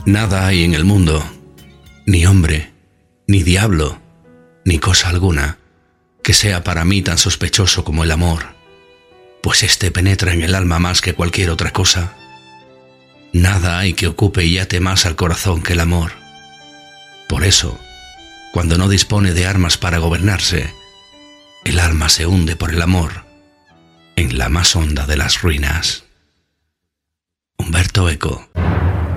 Nada hay en el mundo, ni hombre, ni diablo, ni cosa alguna, que sea para mí tan sospechoso como el amor, pues éste penetra en el alma más que cualquier otra cosa. Nada hay que ocupe y ate más al corazón que el amor. Por eso, cuando no dispone de armas para gobernarse, el alma se hunde por el amor en la más honda de las ruinas. Humberto Eco.